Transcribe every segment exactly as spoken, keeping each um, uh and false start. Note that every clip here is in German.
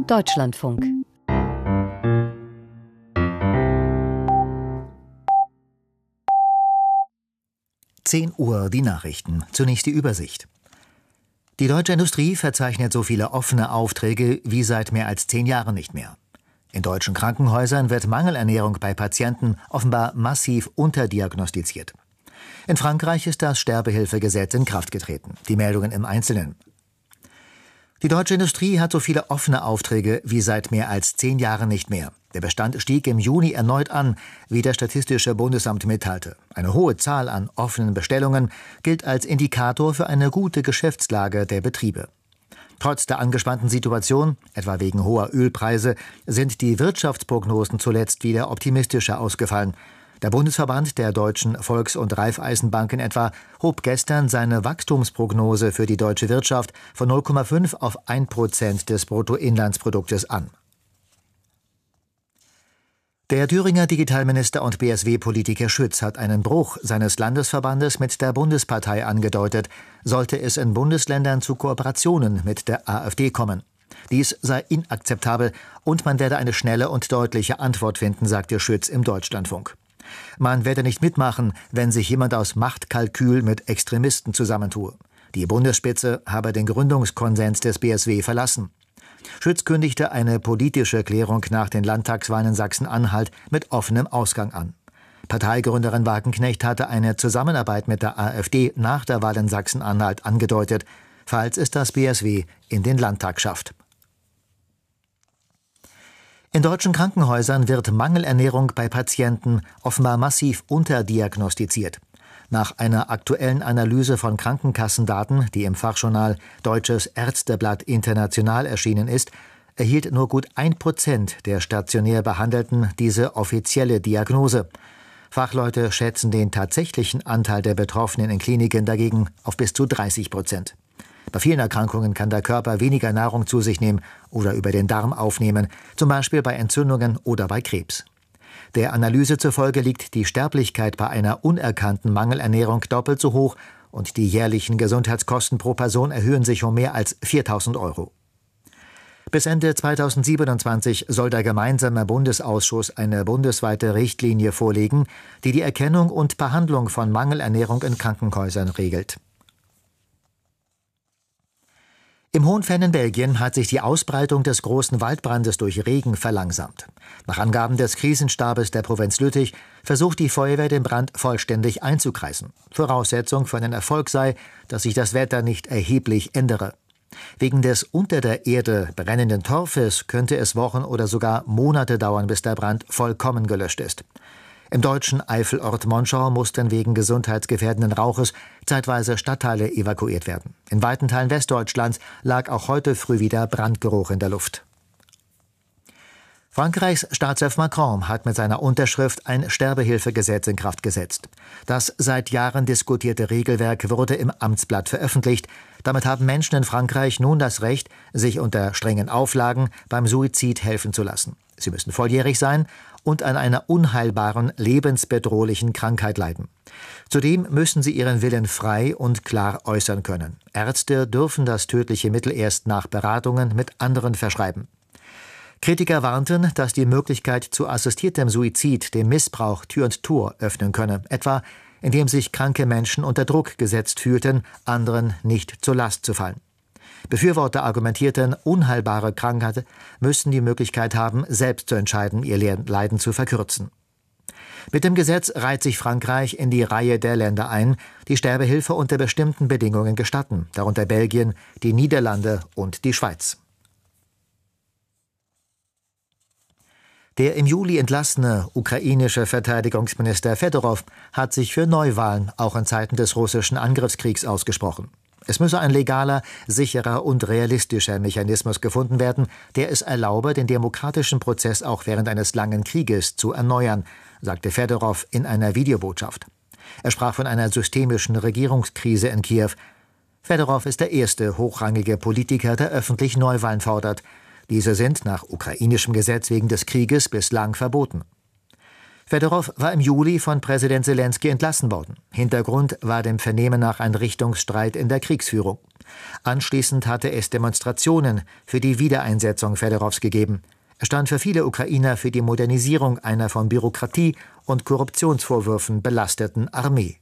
Deutschlandfunk. zehn Uhr die Nachrichten. Zunächst die Übersicht. Die deutsche Industrie verzeichnet so viele offene Aufträge wie seit mehr als zehn Jahren nicht mehr. In deutschen Krankenhäusern wird Mangelernährung bei Patienten offenbar massiv unterdiagnostiziert. In Frankreich ist das Sterbehilfegesetz in Kraft getreten. Die Meldungen im Einzelnen. Die deutsche Industrie hat so viele offene Aufträge wie seit mehr als zehn Jahren nicht mehr. Der Bestand stieg im Juni erneut an, wie das Statistische Bundesamt mitteilte. Eine hohe Zahl an offenen Bestellungen gilt als Indikator für eine gute Geschäftslage der Betriebe. Trotz der angespannten Situation, etwa wegen hoher Ölpreise, sind die Wirtschaftsprognosen zuletzt wieder optimistischer ausgefallen. Der Bundesverband der deutschen Volks- und Raiffeisenbanken etwa hob gestern seine Wachstumsprognose für die deutsche Wirtschaft von null Komma fünf auf ein Prozent des Bruttoinlandsproduktes an. Der Thüringer Digitalminister und B S W-Politiker Schütz hat einen Bruch seines Landesverbandes mit der Bundespartei angedeutet, sollte es in Bundesländern zu Kooperationen mit der AfD kommen. Dies sei inakzeptabel und man werde eine schnelle und deutliche Antwort finden, sagte Schütz im Deutschlandfunk. Man werde nicht mitmachen, wenn sich jemand aus Machtkalkül mit Extremisten zusammentue. Die Bundesspitze habe den Gründungskonsens des B S W verlassen. Schütz kündigte eine politische Klärung nach den Landtagswahlen in Sachsen-Anhalt mit offenem Ausgang an. Parteigründerin Wagenknecht hatte eine Zusammenarbeit mit der AfD nach der Wahl in Sachsen-Anhalt angedeutet, falls es das B S W in den Landtag schafft. In deutschen Krankenhäusern wird Mangelernährung bei Patienten offenbar massiv unterdiagnostiziert. Nach einer aktuellen Analyse von Krankenkassendaten, die im Fachjournal Deutsches Ärzteblatt International erschienen ist, erhielt nur gut ein Prozent der stationär Behandelten diese offizielle Diagnose. Fachleute schätzen den tatsächlichen Anteil der Betroffenen in Kliniken dagegen auf bis zu dreißig Prozent. Bei vielen Erkrankungen kann der Körper weniger Nahrung zu sich nehmen oder über den Darm aufnehmen, zum Beispiel bei Entzündungen oder bei Krebs. Der Analyse zufolge liegt die Sterblichkeit bei einer unerkannten Mangelernährung doppelt so hoch und die jährlichen Gesundheitskosten pro Person erhöhen sich um mehr als viertausend Euro. Bis Ende zweitausendsiebenundzwanzig soll der gemeinsame Bundesausschuss eine bundesweite Richtlinie vorlegen, die die Erkennung und Behandlung von Mangelernährung in Krankenhäusern regelt. Im Hohenfenn in Belgien hat sich die Ausbreitung des großen Waldbrandes durch Regen verlangsamt. Nach Angaben des Krisenstabes der Provinz Lüttich versucht die Feuerwehr, den Brand vollständig einzukreisen. Voraussetzung für einen Erfolg sei, dass sich das Wetter nicht erheblich ändere. Wegen des unter der Erde brennenden Torfes könnte es Wochen oder sogar Monate dauern, bis der Brand vollkommen gelöscht ist. Im deutschen Eifelort Monschau mussten wegen gesundheitsgefährdenden Rauches zeitweise Stadtteile evakuiert werden. In weiten Teilen Westdeutschlands lag auch heute früh wieder Brandgeruch in der Luft. Frankreichs Staatschef Macron hat mit seiner Unterschrift ein Sterbehilfegesetz in Kraft gesetzt. Das seit Jahren diskutierte Regelwerk wurde im Amtsblatt veröffentlicht. Damit haben Menschen in Frankreich nun das Recht, sich unter strengen Auflagen beim Suizid helfen zu lassen. Sie müssen volljährig sein und an einer unheilbaren, lebensbedrohlichen Krankheit leiden. Zudem müssen sie ihren Willen frei und klar äußern können. Ärzte dürfen das tödliche Mittel erst nach Beratungen mit anderen verschreiben. Kritiker warnten, dass die Möglichkeit zu assistiertem Suizid dem Missbrauch Tür und Tor öffnen könne, etwa indem sich kranke Menschen unter Druck gesetzt fühlten, anderen nicht zur Last zu fallen. Befürworter argumentierten, unheilbare Krankheiten müssten die Möglichkeit haben, selbst zu entscheiden, ihr Leiden zu verkürzen. Mit dem Gesetz reiht sich Frankreich in die Reihe der Länder ein, die Sterbehilfe unter bestimmten Bedingungen gestatten, darunter Belgien, die Niederlande und die Schweiz. Der im Juli entlassene ukrainische Verteidigungsminister Fedorow hat sich für Neuwahlen auch in Zeiten des russischen Angriffskriegs ausgesprochen. Es müsse ein legaler, sicherer und realistischer Mechanismus gefunden werden, der es erlaube, den demokratischen Prozess auch während eines langen Krieges zu erneuern, sagte Fedorow in einer Videobotschaft. Er sprach von einer systemischen Regierungskrise in Kiew. Fedorow ist der erste hochrangige Politiker, der öffentlich Neuwahlen fordert. Diese sind nach ukrainischem Gesetz wegen des Krieges bislang verboten. Fedorow war im Juli von Präsident Selenskyj entlassen worden. Hintergrund war dem Vernehmen nach ein Richtungsstreit in der Kriegsführung. Anschließend hatte es Demonstrationen für die Wiedereinsetzung Fedorovs gegeben. Er stand für viele Ukrainer für die Modernisierung einer von Bürokratie und Korruptionsvorwürfen belasteten Armee.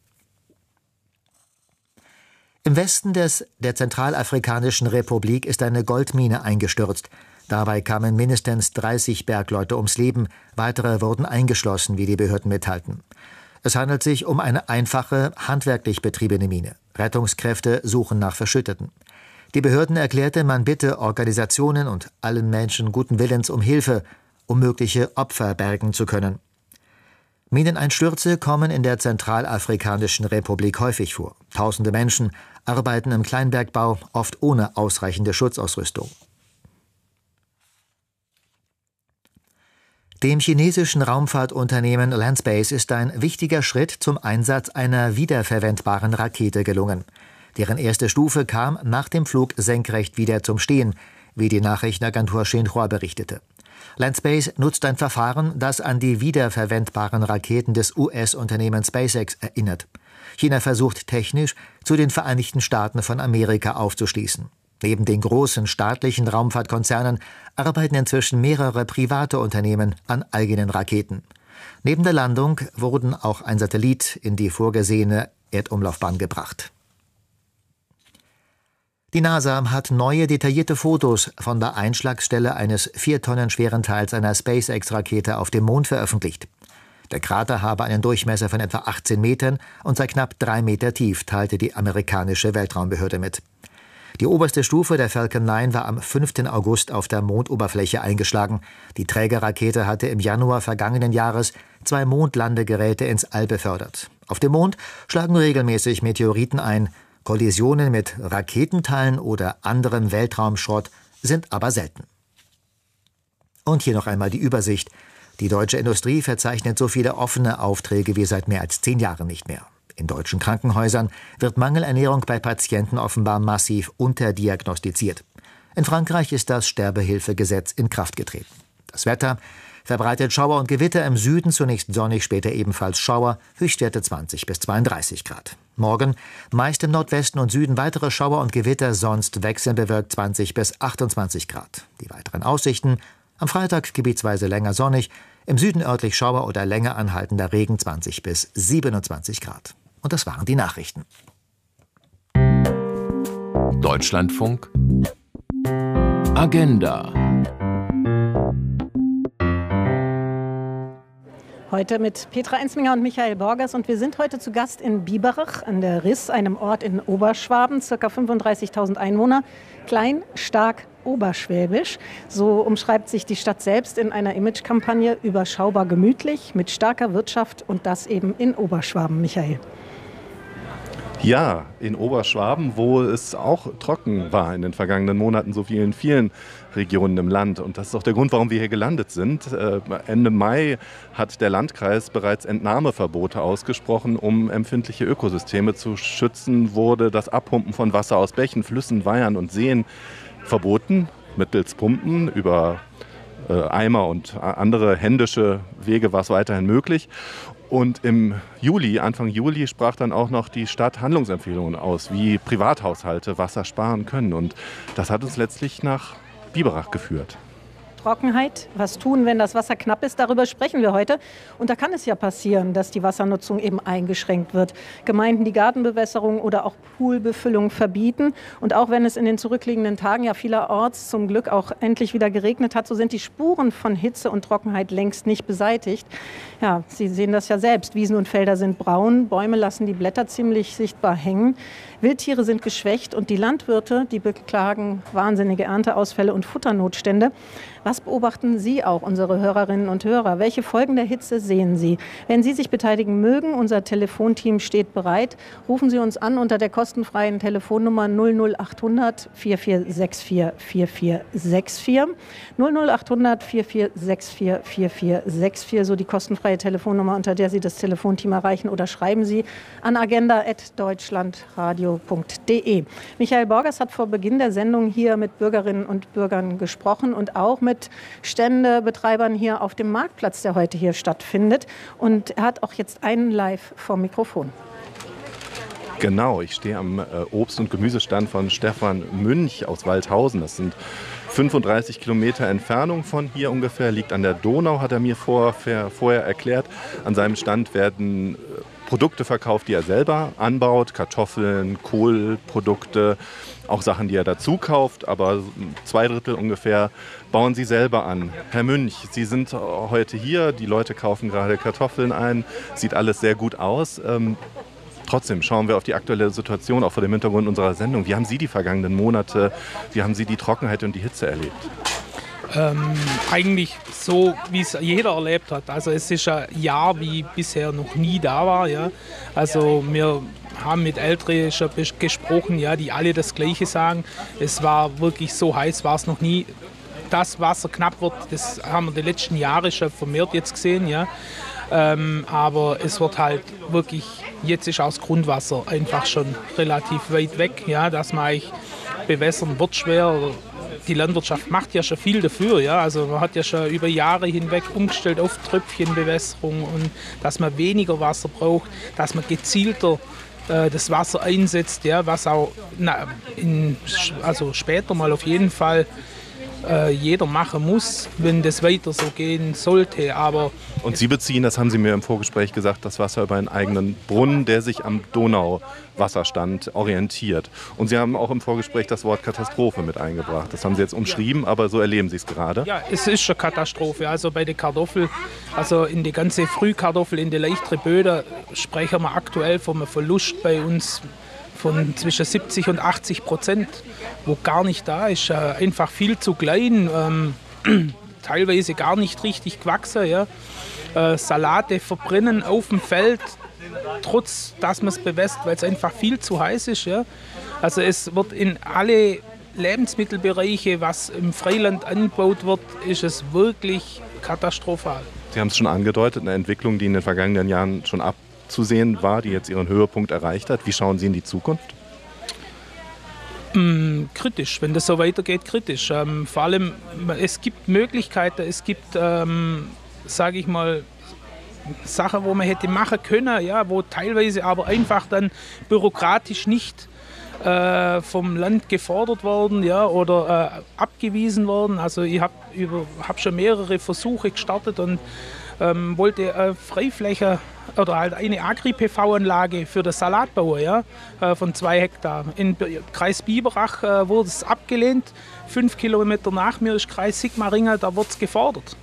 Im Westen des, der Zentralafrikanischen Republik ist eine Goldmine eingestürzt. Dabei kamen mindestens dreißig Bergleute ums Leben, weitere wurden eingeschlossen, wie die Behörden mitteilten. Es handelt sich um eine einfache, handwerklich betriebene Mine. Rettungskräfte suchen nach Verschütteten. Die Behörden erklärten, man bitte Organisationen und allen Menschen guten Willens um Hilfe, um mögliche Opfer bergen zu können. Mineneinstürze kommen in der Zentralafrikanischen Republik häufig vor. Tausende Menschen arbeiten im Kleinbergbau, oft ohne ausreichende Schutzausrüstung. Dem chinesischen Raumfahrtunternehmen Landspace ist ein wichtiger Schritt zum Einsatz einer wiederverwendbaren Rakete gelungen. Deren erste Stufe kam nach dem Flug senkrecht wieder zum Stehen, wie die Nachrichtenagentur Xinhua berichtete. Landspace nutzt ein Verfahren, das an die wiederverwendbaren Raketen des U S-Unternehmens SpaceX erinnert. China versucht technisch, zu den Vereinigten Staaten von Amerika aufzuschließen. Neben den großen staatlichen Raumfahrtkonzernen arbeiten inzwischen mehrere private Unternehmen an eigenen Raketen. Neben der Landung wurden auch ein Satellit in die vorgesehene Erdumlaufbahn gebracht. Die NASA hat neue detaillierte Fotos von der Einschlagstelle eines vier Tonnen schweren Teils einer SpaceX-Rakete auf dem Mond veröffentlicht. Der Krater habe einen Durchmesser von etwa achtzehn Metern und sei knapp drei Meter tief, teilte die amerikanische Weltraumbehörde mit. Die oberste Stufe der Falcon neun war am fünften August auf der Mondoberfläche eingeschlagen. Die Trägerrakete hatte im Januar vergangenen Jahres zwei Mondlandegeräte ins All befördert. Auf dem Mond schlagen regelmäßig Meteoriten ein. Kollisionen mit Raketenteilen oder anderem Weltraumschrott sind aber selten. Und hier noch einmal die Übersicht. Die deutsche Industrie verzeichnet so viele offene Aufträge wie seit mehr als zehn Jahren nicht mehr. In deutschen Krankenhäusern wird Mangelernährung bei Patienten offenbar massiv unterdiagnostiziert. In Frankreich ist das Sterbehilfegesetz in Kraft getreten. Das Wetter verbreitet Schauer und Gewitter, im Süden zunächst sonnig, später ebenfalls Schauer, Höchstwerte zwanzig bis zweiunddreißig Grad. Morgen meist im Nordwesten und Süden weitere Schauer und Gewitter, sonst wechselnd bewölkt zwanzig bis achtundzwanzig Grad. Die weiteren Aussichten: am Freitag gebietsweise länger sonnig, im Süden örtlich Schauer oder länger anhaltender Regen zwanzig bis siebenundzwanzig Grad. Und das waren die Nachrichten. Deutschlandfunk Agenda. Heute mit Petra Ensminger und Michael Borgers, und wir sind heute zu Gast in Biberach an der Riss, einem Ort in Oberschwaben, ca. fünfunddreißigtausend Einwohner, klein, stark, oberschwäbisch. So umschreibt sich die Stadt selbst in einer Imagekampagne: überschaubar gemütlich, mit starker Wirtschaft, und das eben in Oberschwaben. Michael. Ja, in Oberschwaben, wo es auch trocken war in den vergangenen Monaten, so wie in vielen Regionen im Land. Und das ist auch der Grund, warum wir hier gelandet sind. Äh, Ende Mai hat der Landkreis bereits Entnahmeverbote ausgesprochen, um empfindliche Ökosysteme zu schützen. Wurde das Abpumpen von Wasser aus Bächen, Flüssen, Weihern und Seen verboten, mittels Pumpen über äh, Eimer und andere händische Wege war es weiterhin möglich. Und im Juli, Anfang Juli, sprach dann auch noch die Stadt Handlungsempfehlungen aus, wie Privathaushalte Wasser sparen können. Und das hat uns letztlich nach Biberach geführt. Trockenheit, was tun, wenn das Wasser knapp ist, darüber sprechen wir heute. Und da kann es ja passieren, dass die Wassernutzung eben eingeschränkt wird. Gemeinden die Gartenbewässerung oder auch Poolbefüllung verbieten. Und auch wenn es in den zurückliegenden Tagen ja vielerorts zum Glück auch endlich wieder geregnet hat, so sind die Spuren von Hitze und Trockenheit längst nicht beseitigt. Ja, Sie sehen das ja selbst. Wiesen und Felder sind braun, Bäume lassen die Blätter ziemlich sichtbar hängen. Wildtiere sind geschwächt und die Landwirte, die beklagen wahnsinnige Ernteausfälle und Futternotstände. Was beobachten Sie auch, unsere Hörerinnen und Hörer? Welche Folgen der Hitze sehen Sie? Wenn Sie sich beteiligen mögen, unser Telefonteam steht bereit. Rufen Sie uns an unter der kostenfreien Telefonnummer null null achthundert vier vier sechs vier vier vier sechs vier. null null achthundert vier vier sechs vier vier vier sechs vier, so die kostenfreie Telefonnummer, unter der Sie das Telefonteam erreichen, oder schreiben Sie an agenda at deutschlandradio punkt de. Michael Borgers hat vor Beginn der Sendung hier mit Bürgerinnen und Bürgern gesprochen und auch mit Ständebetreibern hier auf dem Marktplatz, der heute hier stattfindet. Und er hat auch jetzt einen live vom Mikrofon. Genau, ich stehe am äh, Obst- und Gemüsestand von Stefan Münch aus Waldhausen. Das sind fünfunddreißig Kilometer Entfernung von hier ungefähr, liegt an der Donau, hat er mir vor, vorher erklärt. An seinem Stand werden Produkte verkauft, die er selber anbaut, Kartoffeln, Kohlprodukte, auch Sachen, die er dazu kauft, aber zwei Drittel ungefähr bauen Sie selber an. Herr Münch, Sie sind heute hier, die Leute kaufen gerade Kartoffeln ein, sieht alles sehr gut aus. Ähm, Trotzdem schauen wir auf die aktuelle Situation, auch vor dem Hintergrund unserer Sendung. Wie haben Sie die vergangenen Monate, wie haben Sie die Trockenheit und die Hitze erlebt? Ähm, eigentlich so, wie es jeder erlebt hat. Also es ist ein Jahr, wie bisher noch nie da war. Ja. Also wir haben mit Älteren schon gesprochen, ja, die alle das Gleiche sagen. Es war wirklich so heiß, war es noch nie. Dass Wasser knapp wird, das haben wir die letzten Jahre schon vermehrt jetzt gesehen. Ja. Ähm, aber es wird halt wirklich, jetzt ist auch das Grundwasser einfach schon relativ weit weg, ja, dass man eigentlich bewässern wird schwer. Die Landwirtschaft macht ja schon viel dafür, ja, also man hat ja schon über Jahre hinweg umgestellt auf Tröpfchenbewässerung und dass man weniger Wasser braucht, dass man gezielter äh, das Wasser einsetzt, ja, was auch na, in, also später mal auf jeden Fall äh, jeder machen muss, wenn das weiter so gehen sollte. Aber und Sie beziehen, das haben Sie mir im Vorgespräch gesagt, das Wasser über einen eigenen Brunnen, der sich am Donauwasserstand orientiert. Und Sie haben auch im Vorgespräch das Wort Katastrophe mit eingebracht. Das haben Sie jetzt umschrieben, ja. Aber so erleben Sie es gerade. Ja, es ist schon Katastrophe. Also bei den Kartoffeln, also in die ganze Frühkartoffel, in die leichtere Böden, sprechen wir aktuell von einem Verlust bei uns von zwischen siebzig und achtzig Prozent, wo gar nicht da ist. Äh, einfach viel zu klein, ähm, teilweise gar nicht richtig gewachsen. Ja. Äh, Salate verbrennen auf dem Feld, trotz dass man es bewässert, weil es einfach viel zu heiß ist. Ja. Also es wird in alle Lebensmittelbereiche, was im Freiland angebaut wird, ist es wirklich katastrophal. Sie haben es schon angedeutet, eine Entwicklung, die in den vergangenen Jahren schon abzusehen war, die jetzt ihren Höhepunkt erreicht hat. Wie schauen Sie in die Zukunft? Mm, kritisch, wenn das so weitergeht, kritisch. Ähm, vor allem, es gibt Möglichkeiten, es gibt, ähm, sage ich mal, Sachen, wo man hätte machen können, ja, wo teilweise aber einfach dann bürokratisch nicht äh, vom Land gefordert worden, ja, oder äh, abgewiesen worden. Also ich habe hab schon mehrere Versuche gestartet und ähm, wollte äh, Freifläche oder halt eine Agri-P V-Anlage für das Salatbauer, ja, äh, von zwei Hektar. Im Kreis Biberach äh, wurde es abgelehnt. Fünf Kilometer nach mir ist Kreis Sigmaringen, da wird es gefordert.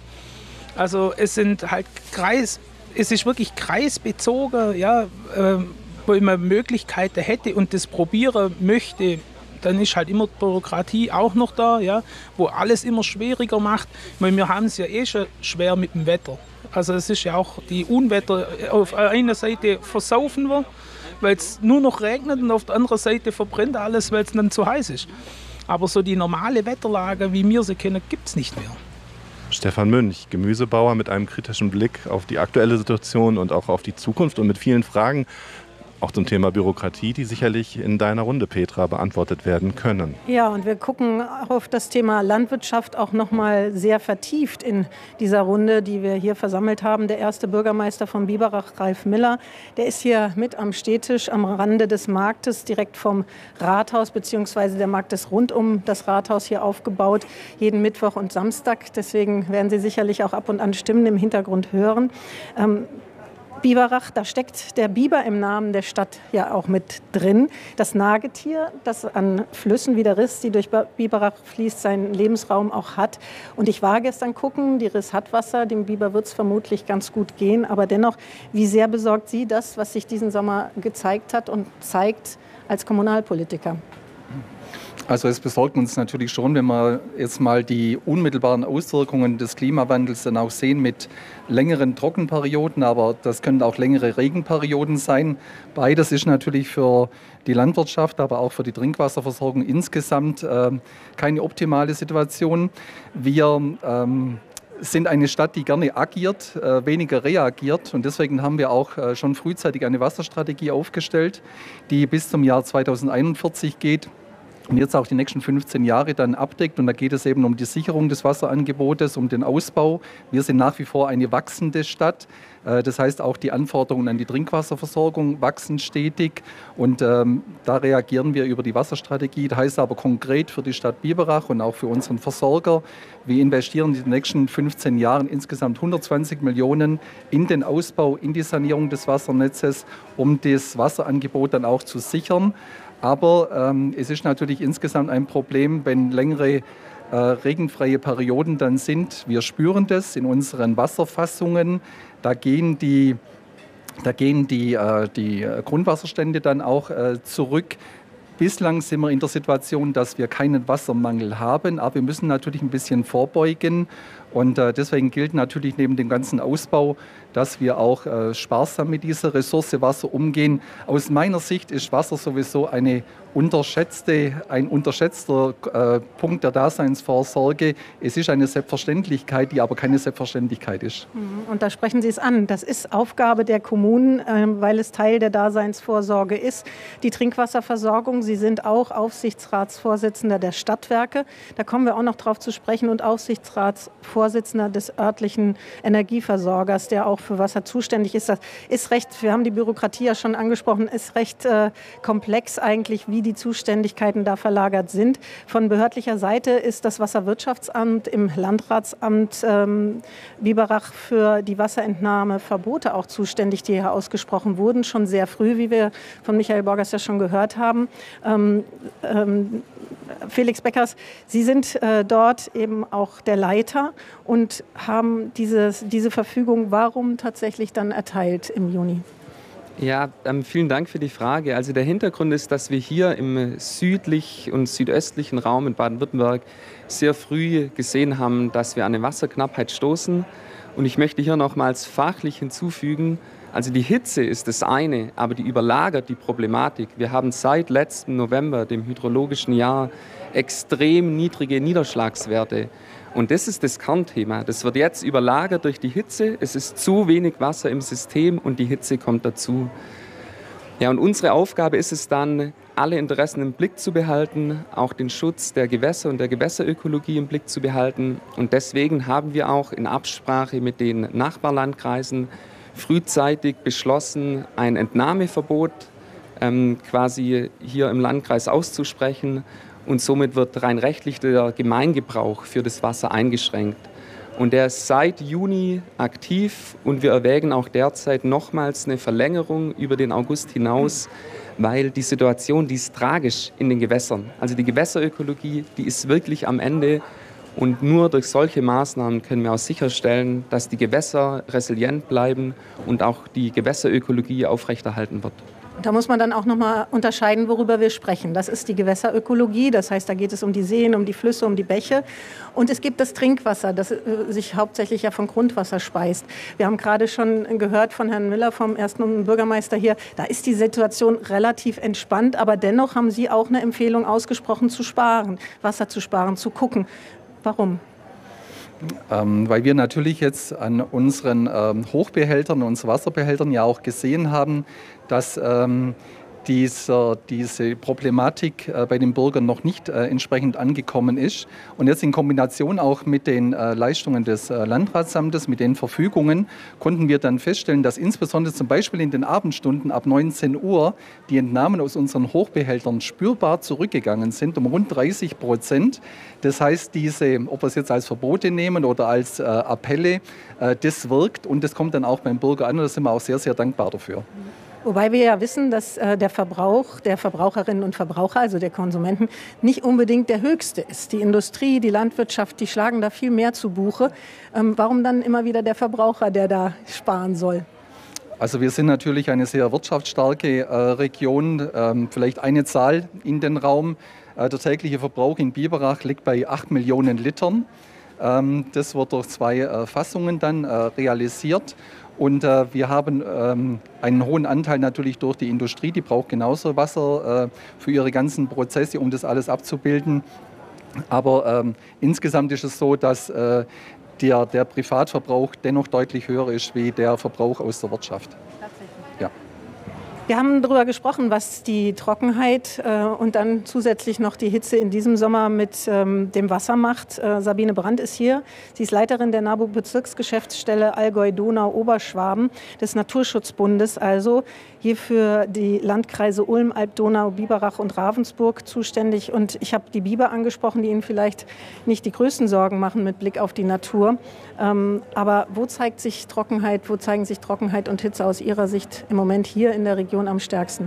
Also es sind halt Kreis, es ist wirklich kreisbezogen, ja, äh, wo man Möglichkeiten hätte und das probieren möchte, dann ist halt immer die Bürokratie auch noch da, ja, wo alles immer schwieriger macht. Weil wir haben es ja eh schon schwer mit dem Wetter. Also es ist ja auch die Unwetter, auf einer Seite versaufen wir, weil es nur noch regnet und auf der anderen Seite verbrennt alles, weil es dann zu heiß ist. Aber so die normale Wetterlage, wie wir sie kennen, gibt es nicht mehr. Stefan Münch, Gemüsebauer mit einem kritischen Blick auf die aktuelle Situation und auch auf die Zukunft und mit vielen Fragen, auch zum Thema Bürokratie, die sicherlich in deiner Runde, Petra, beantwortet werden können. Ja, und wir gucken auf das Thema Landwirtschaft auch noch mal sehr vertieft in dieser Runde, die wir hier versammelt haben. Der erste Bürgermeister von Biberach, Ralf Miller, der ist hier mit am Stehtisch am Rande des Marktes, direkt vom Rathaus, beziehungsweise der Markt ist rund um das Rathaus hier aufgebaut, jeden Mittwoch und Samstag. Deswegen werden Sie sicherlich auch ab und an Stimmen im Hintergrund hören. Ähm, Biberach, da steckt der Biber im Namen der Stadt ja auch mit drin. Das Nagetier, das an Flüssen wie der Riss, die durch Biberach fließt, seinen Lebensraum auch hat. Und ich war gestern gucken, die Riss hat Wasser, dem Biber wird es vermutlich ganz gut gehen. Aber dennoch, wie sehr besorgt Sie das, was sich diesen Sommer gezeigt hat und zeigt als Kommunalpolitiker? Also es besorgt uns natürlich schon, wenn wir jetzt mal die unmittelbaren Auswirkungen des Klimawandels dann auch sehen mit längeren Trockenperioden, aber das können auch längere Regenperioden sein. Beides ist natürlich für die Landwirtschaft, aber auch für die Trinkwasserversorgung insgesamt äh, keine optimale Situation. Wir ähm, sind eine Stadt, die gerne agiert, äh, weniger reagiert. Und deswegen haben wir auch äh, schon frühzeitig eine Wasserstrategie aufgestellt, die bis zum Jahr zweitausendeinundvierzig geht. und jetzt auch die nächsten fünfzehn Jahre dann abdeckt. Und da geht es eben um die Sicherung des Wasserangebotes, um den Ausbau. Wir sind nach wie vor eine wachsende Stadt. Das heißt, auch die Anforderungen an die Trinkwasserversorgung wachsen stetig. Und ähm, da reagieren wir über die Wasserstrategie. Das heißt aber konkret für die Stadt Biberach und auch für unseren Versorger, wir investieren in den nächsten fünfzehn Jahren insgesamt hundertzwanzig Millionen in den Ausbau, in die Sanierung des Wassernetzes, um das Wasserangebot dann auch zu sichern. Aber ähm, es ist natürlich insgesamt ein Problem, wenn längere äh, regenfreie Perioden dann sind. Wir spüren das in unseren Wasserfassungen. Da gehen die, da gehen die, äh, die Grundwasserstände dann auch äh, zurück. Bislang sind wir in der Situation, dass wir keinen Wassermangel haben, aber wir müssen natürlich ein bisschen vorbeugen. Und äh, deswegen gilt natürlich neben dem ganzen Ausbau, dass wir auch äh, sparsam mit dieser Ressource Wasser umgehen. Aus meiner Sicht ist Wasser sowieso eine unterschätzte, ein unterschätzter äh, Punkt der Daseinsvorsorge. Es ist eine Selbstverständlichkeit, die aber keine Selbstverständlichkeit ist. Und da sprechen Sie es an. Das ist Aufgabe der Kommunen, äh, weil es Teil der Daseinsvorsorge ist. Die Trinkwasserversorgung, Sie sind auch Aufsichtsratsvorsitzender der Stadtwerke. Da kommen wir auch noch drauf zu sprechen und Aufsichtsratsvorsitzender des örtlichen Energieversorgers, der auch für Wasser zuständig ist. Das ist recht, wir haben die Bürokratie ja schon angesprochen, ist recht äh, komplex eigentlich, wie die Zuständigkeiten da verlagert sind. Von behördlicher Seite ist das Wasserwirtschaftsamt im Landratsamt ähm, Biberach für die Wasserentnahmeverbote auch zuständig, die hier ausgesprochen wurden, schon sehr früh, wie wir von Michael Borgers ja schon gehört haben. Ähm, ähm, Felix Beckers, Sie sind äh, dort eben auch der Leiter und haben dieses, diese Verfügung warum tatsächlich dann erteilt im Juni? Ja, ähm, vielen Dank für die Frage. Also der Hintergrund ist, dass wir hier im südlich und südöstlichen Raum in Baden-Württemberg sehr früh gesehen haben, dass wir an eine Wasserknappheit stoßen. Und ich möchte hier nochmals fachlich hinzufügen, also die Hitze ist das eine, aber die überlagert die Problematik. Wir haben seit letztem November, dem hydrologischen Jahr, extrem niedrige Niederschlagswerte. Und das ist das Kernthema. Das wird jetzt überlagert durch die Hitze. Es ist zu wenig Wasser im System und die Hitze kommt dazu. Ja, und unsere Aufgabe ist es dann, alle Interessen im Blick zu behalten, auch den Schutz der Gewässer und der Gewässerökologie im Blick zu behalten. Und deswegen haben wir auch in Absprache mit den Nachbarlandkreisen frühzeitig beschlossen, ein Entnahmeverbot ähm, quasi hier im Landkreis auszusprechen. Und somit wird rein rechtlich der Gemeingebrauch für das Wasser eingeschränkt. Und der ist seit Juni aktiv und wir erwägen auch derzeit nochmals eine Verlängerung über den August hinaus, weil die Situation, die ist tragisch in den Gewässern. Also die Gewässerökologie, die ist wirklich am Ende. Und nur durch solche Maßnahmen können wir auch sicherstellen, dass die Gewässer resilient bleiben und auch die Gewässerökologie aufrechterhalten wird. Da muss man dann auch noch mal unterscheiden, worüber wir sprechen. Das ist die Gewässerökologie, das heißt, da geht es um die Seen, um die Flüsse, um die Bäche. Und es gibt das Trinkwasser, das sich hauptsächlich ja von Grundwasser speist. Wir haben gerade schon gehört von Herrn Müller, vom ersten Bürgermeister hier, da ist die Situation relativ entspannt, aber dennoch haben Sie auch eine Empfehlung ausgesprochen, zu sparen, Wasser zu sparen, zu gucken. Warum? Ähm, weil wir natürlich jetzt an unseren ähm, Hochbehältern, unseren Wasserbehältern ja auch gesehen haben, dass ähm, dieser, diese Problematik äh, bei den Bürgern noch nicht äh, entsprechend angekommen ist. Und jetzt in Kombination auch mit den äh, Leistungen des äh, Landratsamtes, mit den Verfügungen, konnten wir dann feststellen, dass insbesondere zum Beispiel in den Abendstunden ab neunzehn Uhr die Entnahmen aus unseren Hochbehältern spürbar zurückgegangen sind, um rund dreißig Prozent. Das heißt, diese, ob wir es jetzt als Verbote nehmen oder als äh, Appelle, äh, das wirkt und das kommt dann auch beim Bürger an und da sind wir auch sehr, sehr dankbar dafür. Wobei wir ja wissen, dass äh, der Verbrauch der Verbraucherinnen und Verbraucher, also der Konsumenten, nicht unbedingt der höchste ist. Die Industrie, die Landwirtschaft, die schlagen da viel mehr zu Buche. Ähm, warum dann immer wieder der Verbraucher, der da sparen soll? Also wir sind natürlich eine sehr wirtschaftsstarke äh, Region. Ähm, vielleicht eine Zahl in den Raum. Äh, der tägliche Verbrauch in Biberach liegt bei acht Millionen Litern. Ähm, das wird durch zwei äh, Fassungen dann äh, realisiert. Und äh, wir haben ähm, einen hohen Anteil natürlich durch die Industrie, die braucht genauso Wasser äh, für ihre ganzen Prozesse, um das alles abzubilden. Aber ähm, insgesamt ist es so, dass äh, der, der Privatverbrauch dennoch deutlich höher ist wie der Verbrauch aus der Wirtschaft. Tatsächlich. Ja. Wir haben darüber gesprochen, was die Trockenheit äh, und dann zusätzlich noch die Hitze in diesem Sommer mit ähm, dem Wasser macht. Äh, Sabine Brandt ist hier. Sie ist Leiterin der NABU-Bezirksgeschäftsstelle Allgäu-Donau-Oberschwaben des Naturschutzbundes, also hier für die Landkreise Ulm, Alb-Donau, Biberach und Ravensburg zuständig. Und ich habe die Biber angesprochen, die Ihnen vielleicht nicht die größten Sorgen machen mit Blick auf die Natur. Ähm, aber wo zeigt sich Trockenheit, wo zeigen sich Trockenheit und Hitze aus Ihrer Sicht im Moment hier in der Region am stärksten?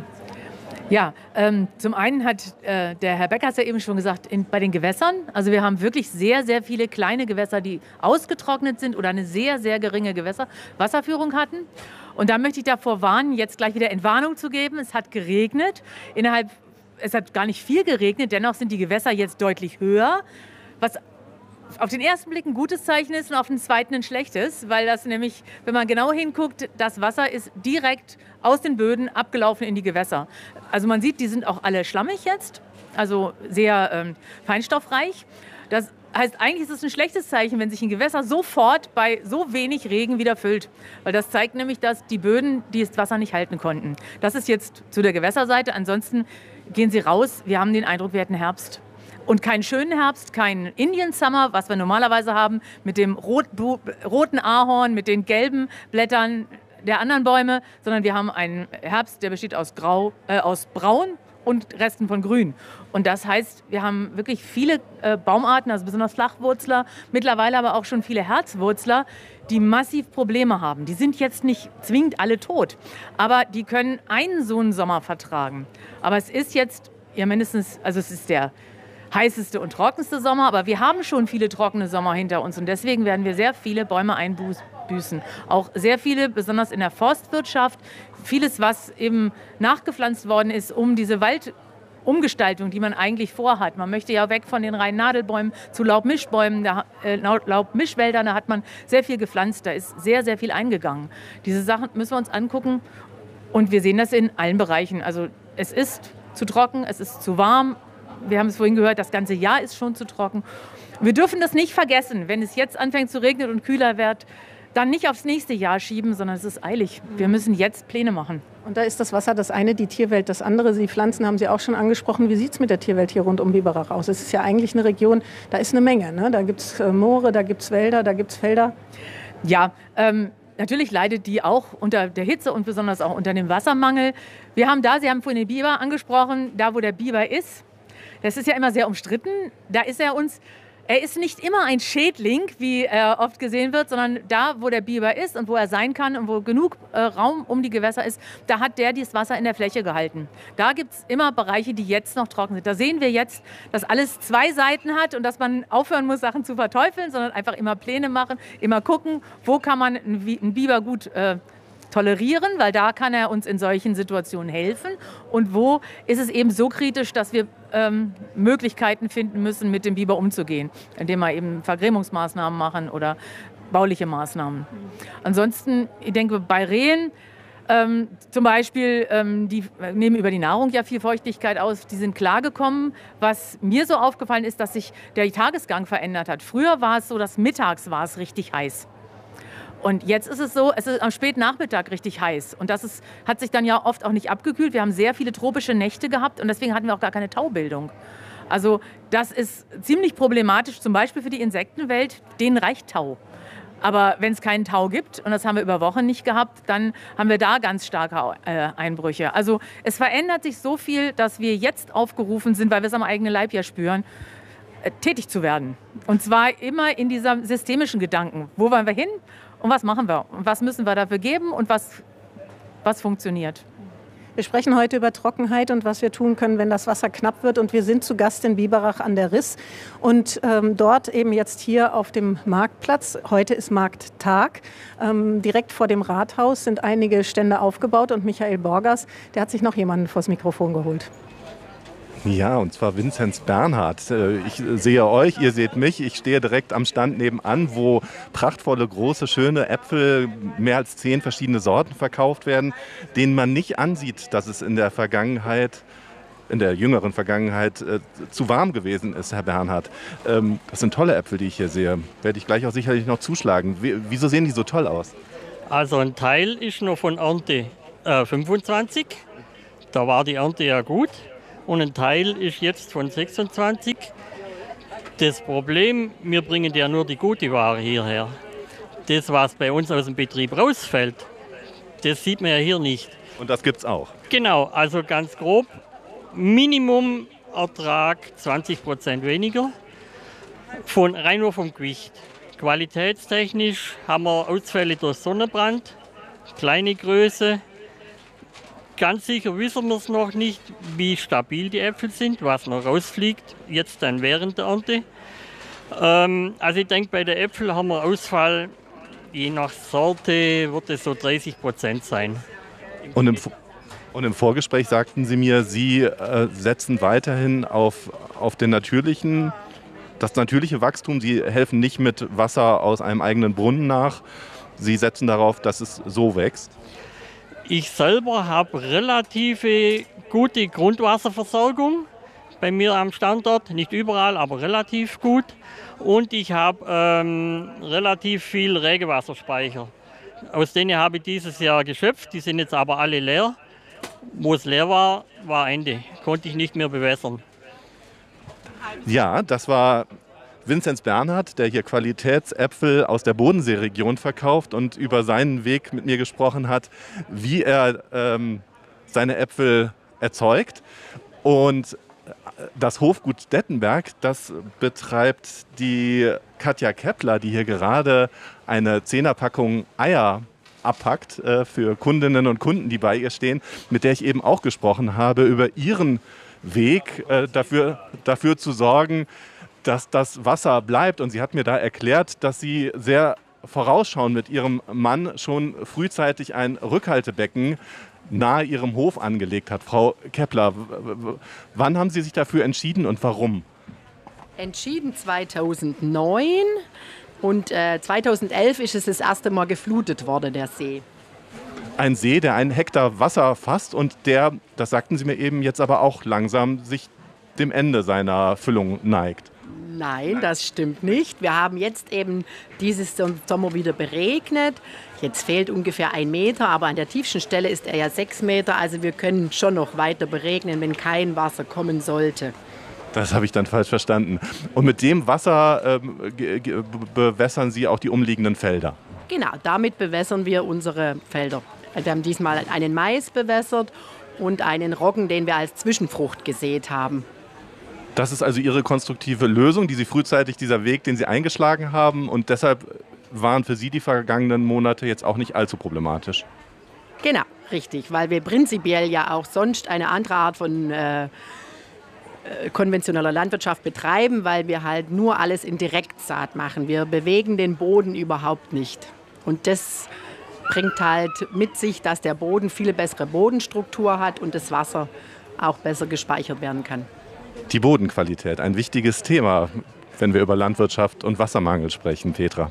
Ja, ähm, zum einen hat äh, der Herr Becker es ja eben schon gesagt, in, bei den Gewässern. Also wir haben wirklich sehr, sehr viele kleine Gewässer, die ausgetrocknet sind oder eine sehr, sehr geringe Gewässerwasserführung hatten. Und da möchte ich davor warnen, jetzt gleich wieder Entwarnung zu geben. Es hat geregnet. Innerhalb, es hat gar nicht viel geregnet, dennoch sind die Gewässer jetzt deutlich höher. Was auf den ersten Blick ein gutes Zeichen ist und auf den zweiten ein schlechtes, weil das nämlich, wenn man genau hinguckt, das Wasser ist direkt aus den Böden abgelaufen in die Gewässer. Also man sieht, die sind auch alle schlammig jetzt, also sehr ähm, feinstoffreich. Das heißt, eigentlich ist es ein schlechtes Zeichen, wenn sich ein Gewässer sofort bei so wenig Regen wieder füllt. Weil das zeigt nämlich, dass die Böden das Wasser nicht halten konnten. Das ist jetzt zu der Gewässerseite. Ansonsten gehen Sie raus. Wir haben den Eindruck, wir hätten Herbst. Und keinen schönen Herbst, keinen Indian Summer, was wir normalerweise haben, mit dem rot, roten Ahorn, mit den gelben Blättern der anderen Bäume, sondern wir haben einen Herbst, der besteht aus, Grau, äh, aus Braun und Resten von Grün. Und das heißt, wir haben wirklich viele äh, Baumarten, also besonders Flachwurzler, mittlerweile aber auch schon viele Herzwurzler, die massiv Probleme haben. Die sind jetzt nicht zwingend alle tot, aber die können einen so einen Sommer vertragen. Aber es ist jetzt ja mindestens, also es ist der heißeste und trockenste Sommer, aber wir haben schon viele trockene Sommer hinter uns und deswegen werden wir sehr viele Bäume einbüßen. Auch sehr viele, besonders in der Forstwirtschaft, vieles, was eben nachgepflanzt worden ist, um diese Waldumgestaltung, die man eigentlich vorhat. Man möchte ja weg von den reinen Nadelbäumen zu Laubmischbäumen, da, äh, Laubmischwäldern, da hat man sehr viel gepflanzt, da ist sehr, sehr viel eingegangen. Diese Sachen müssen wir uns angucken und wir sehen das in allen Bereichen. Also es ist zu trocken, es ist zu warm. Wir haben es vorhin gehört, das ganze Jahr ist schon zu trocken. Wir dürfen das nicht vergessen, wenn es jetzt anfängt zu regnen und kühler wird, dann nicht aufs nächste Jahr schieben, sondern es ist eilig. Wir müssen jetzt Pläne machen. Und da ist das Wasser das eine, die Tierwelt das andere. Sie Pflanzen haben Sie auch schon angesprochen. Wie sieht es mit der Tierwelt hier rund um Biberach aus? Es ist ja eigentlich eine Region, da ist eine Menge. Ne? Da gibt es Moore, da gibt es Wälder, da gibt es Felder. Ja, ähm, natürlich leidet die auch unter der Hitze und besonders auch unter dem Wassermangel. Wir haben da, Sie haben vorhin den Biber angesprochen, da wo der Biber ist, das ist ja immer sehr umstritten. Da ist er uns, er ist nicht immer ein Schädling, wie er oft gesehen wird, sondern da, wo der Biber ist und wo er sein kann und wo genug äh, Raum um die Gewässer ist, da hat der das Wasser in der Fläche gehalten. Da gibt es immer Bereiche, die jetzt noch trocken sind. Da sehen wir jetzt, dass alles zwei Seiten hat und dass man aufhören muss, Sachen zu verteufeln, sondern einfach immer Pläne machen, immer gucken, wo kann man einen Biber gut äh, tolerieren, weil da kann er uns in solchen Situationen helfen. Und wo ist es eben so kritisch, dass wir ähm, Möglichkeiten finden müssen, mit dem Biber umzugehen, indem wir eben Vergrämungsmaßnahmen machen oder bauliche Maßnahmen. Ansonsten, ich denke, bei Rehen ähm, zum Beispiel, ähm, die nehmen über die Nahrung ja viel Feuchtigkeit aus, die sind klargekommen. Was mir so aufgefallen ist, dass sich der Tagesgang verändert hat. Früher war es so, dass mittags war es richtig heiß. Und jetzt ist es so, es ist am späten Nachmittag richtig heiß. Und das ist, hat sich dann ja oft auch nicht abgekühlt. Wir haben sehr viele tropische Nächte gehabt und deswegen hatten wir auch gar keine Taubildung. Also das ist ziemlich problematisch, zum Beispiel für die Insektenwelt. Denen reicht Tau. Aber wenn es keinen Tau gibt, und das haben wir über Wochen nicht gehabt, dann haben wir da ganz starke äh, Einbrüche. Also es verändert sich so viel, dass wir jetzt aufgerufen sind, weil wir es am eigenen Leib ja spüren, äh, tätig zu werden. Und zwar immer in diesem systemischen Gedanken. Wo wollen wir hin? Und was machen wir? Und was müssen wir dafür geben und was, was funktioniert? Wir sprechen heute über Trockenheit und was wir tun können, wenn das Wasser knapp wird. Und wir sind zu Gast in Biberach an der Riss. Und ähm, dort eben jetzt hier auf dem Marktplatz. Heute ist Markttag. Ähm, direkt vor dem Rathaus sind einige Stände aufgebaut. Und Michael Borgers, der hat sich noch jemanden vors Mikrofon geholt. Ja, und zwar Vinzenz Bernhard. Ich sehe euch, ihr seht mich. Ich stehe direkt am Stand nebenan, wo prachtvolle, große, schöne Äpfel, mehr als zehn verschiedene Sorten verkauft werden, denen man nicht ansieht, dass es in der Vergangenheit, in der jüngeren Vergangenheit, äh, zu warm gewesen ist, Herr Bernhard. Ähm, das sind tolle Äpfel, die ich hier sehe. Werde ich gleich auch sicherlich noch zuschlagen. Wie, wieso sehen die so toll aus? Also ein Teil ist noch von Ernte äh, fünfundzwanzig. Da war die Ernte ja gut und ein Teil ist jetzt von sechsundzwanzig. Das Problem, wir bringen ja nur die gute Ware hierher. Das, was bei uns aus dem Betrieb rausfällt, das sieht man ja hier nicht. Und das gibt's auch? Genau, also ganz grob, Minimumertrag zwanzig Prozent weniger, von, rein nur vom Gewicht. Qualitätstechnisch haben wir Ausfälle durch Sonnenbrand, kleine Größe. Ganz sicher wissen wir es noch nicht, wie stabil die Äpfel sind, was noch rausfliegt, jetzt dann während der Ernte. Ähm, also ich denke, bei den Äpfeln haben wir Ausfall, je nach Sorte wird es so dreißig Prozent sein. Und im, und im Vorgespräch sagten Sie mir, Sie äh, setzen weiterhin auf, auf den natürlichen, das natürliche Wachstum. Sie helfen nicht mit Wasser aus einem eigenen Brunnen nach. Sie setzen darauf, dass es so wächst. Ich selber habe relative gute Grundwasserversorgung bei mir am Standort. Nicht überall, aber relativ gut. Und ich habe ähm, relativ viel Regenwasserspeicher. Aus denen habe ich dieses Jahr geschöpft. Die sind jetzt aber alle leer. Wo es leer war, war Ende. Konnte ich nicht mehr bewässern. Ja, das war Vinzenz Bernhard, der hier Qualitätsäpfel aus der Bodenseeregion verkauft und über seinen Weg mit mir gesprochen hat, wie er ähm, seine Äpfel erzeugt. Und das Hofgut Dettenberg, das betreibt die Katja Kepler, die hier gerade eine Zehnerpackung Eier abpackt äh, für Kundinnen und Kunden, die bei ihr stehen, mit der ich eben auch gesprochen habe, über ihren Weg äh, dafür, dafür zu sorgen, dass das Wasser bleibt. Und sie hat mir da erklärt, dass sie sehr vorausschauend mit ihrem Mann schon frühzeitig ein Rückhaltebecken nahe ihrem Hof angelegt hat. Frau Kepler, wann haben Sie sich dafür entschieden und warum? Entschieden zweitausendneun und äh, zweitausendelf ist es das erste Mal geflutet worden, der See. Ein See, der einen Hektar Wasser fasst und der, das sagten Sie mir eben, jetzt aber auch langsam sich dem Ende seiner Füllung neigt. Nein, das stimmt nicht. Wir haben jetzt eben dieses Sommer wieder beregnet. Jetzt fehlt ungefähr ein Meter, aber an der tiefsten Stelle ist er ja sechs Meter. Also wir können schon noch weiter beregnen, wenn kein Wasser kommen sollte. Das habe ich dann falsch verstanden. Und mit dem Wasser ähm, bewässern Sie auch die umliegenden Felder? Genau, damit bewässern wir unsere Felder. Wir haben diesmal einen Mais bewässert und einen Roggen, den wir als Zwischenfrucht gesät haben. Das ist also Ihre konstruktive Lösung, die Sie frühzeitig, dieser Weg, den Sie eingeschlagen haben. Und deshalb waren für Sie die vergangenen Monate jetzt auch nicht allzu problematisch. Genau, richtig, weil wir prinzipiell ja auch sonst eine andere Art von äh, konventioneller Landwirtschaft betreiben, weil wir halt nur alles in Direktsaat machen. Wir bewegen den Boden überhaupt nicht. Und das bringt halt mit sich, dass der Boden viel bessere Bodenstruktur hat und das Wasser auch besser gespeichert werden kann. Die Bodenqualität, ein wichtiges Thema, wenn wir über Landwirtschaft und Wassermangel sprechen, Petra.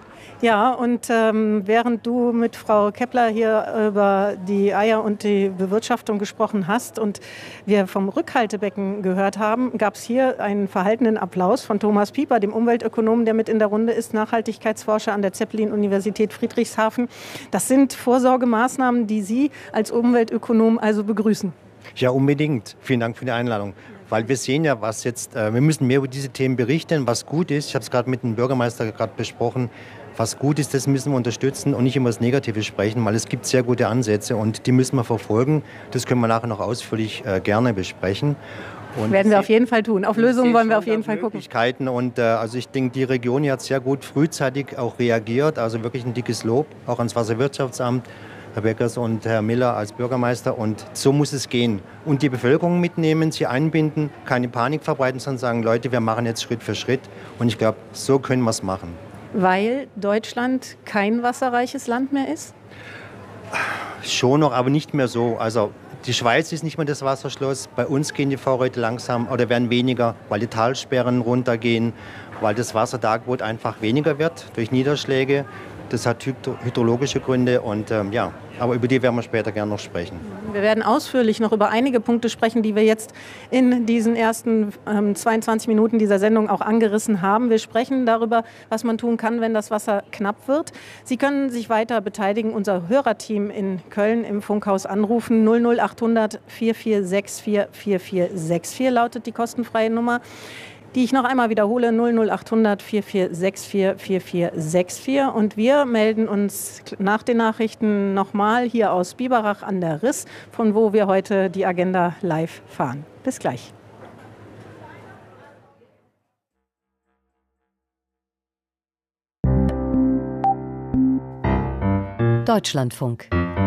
Ja, und ähm, während du mit Frau Kepler hier über die Eier und die Bewirtschaftung gesprochen hast und wir vom Rückhaltebecken gehört haben, gab es hier einen verhaltenen Applaus von Thomas Pieper, dem Umweltökonomen, der mit in der Runde ist, Nachhaltigkeitsforscher an der Zeppelin-Universität Friedrichshafen. Das sind Vorsorgemaßnahmen, die Sie als Umweltökonom also begrüßen. Ja, unbedingt. Vielen Dank für die Einladung. Weil wir sehen ja, was jetzt, äh, wir müssen mehr über diese Themen berichten, was gut ist. Ich habe es gerade mit dem Bürgermeister gerade besprochen. Was gut ist, das müssen wir unterstützen und nicht immer das Negative sprechen, weil es gibt sehr gute Ansätze und die müssen wir verfolgen. Das können wir nachher noch ausführlich äh, gerne besprechen. Und werden wir auf jeden Fall tun. Auf Lösungen wollen wir auf jeden Fall gucken. Und äh, also ich denke, die Region hier hat sehr gut frühzeitig auch reagiert. Also wirklich ein dickes Lob, auch ans Wasserwirtschaftsamt, Herr Beckers und Herr Miller als Bürgermeister. Und so muss es gehen. Und die Bevölkerung mitnehmen, sie einbinden, keine Panik verbreiten, sondern sagen, Leute, wir machen jetzt Schritt für Schritt. Und ich glaube, so können wir es machen. Weil Deutschland kein wasserreiches Land mehr ist? Schon noch, aber nicht mehr so. Also die Schweiz ist nicht mehr das Wasserschloss. Bei uns gehen die Vorräte langsam oder werden weniger, weil die Talsperren runtergehen, weil das Wasserdargebot einfach weniger wird durch Niederschläge. Das hat hydrologische Gründe und ähm, ja, aber über die werden wir später gerne noch sprechen. Wir werden ausführlich noch über einige Punkte sprechen, die wir jetzt in diesen ersten ähm, zweiundzwanzig Minuten dieser Sendung auch angerissen haben. Wir sprechen darüber, was man tun kann, wenn das Wasser knapp wird. Sie können sich weiter beteiligen. Unser Hörerteam in Köln im Funkhaus anrufen. null null acht hundert vier vier sechs vier vier vier sechs vier lautet die kostenfreie Nummer, die ich noch einmal wiederhole, null null acht hundert vier vier sechs vier vier vier sechs vier. Und wir melden uns nach den Nachrichten nochmal hier aus Biberach an der Riss, von wo wir heute die Agenda live fahren. Bis gleich. Deutschlandfunk.